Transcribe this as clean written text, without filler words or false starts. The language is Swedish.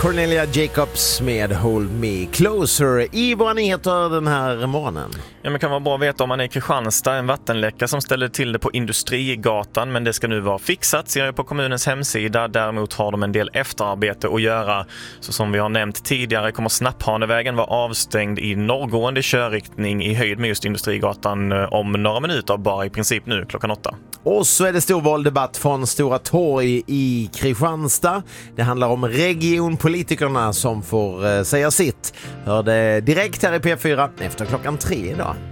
Cornelia Jacobs med Hold Me Closer i våra nyheter den här morgonen. Ja, men kan vara bra att veta om man är i Kristianstad, en vattenläcka som ställer till det på Industrigatan, men det ska nu vara fixat, ser jag på kommunens hemsida. Däremot har de en del efterarbete att göra. Så som vi har nämnt tidigare kommer Snapphanevägen vara avstängd i norrgående körriktning i höjd med just Industrigatan om några minuter, bara i princip nu klockan 8. Och så är det stor valdebatt från Stora torg i Kristianstad. Det handlar om regionpolitikerna som får säga sitt. Hör det direkt här i P4 efter klockan 3 idag.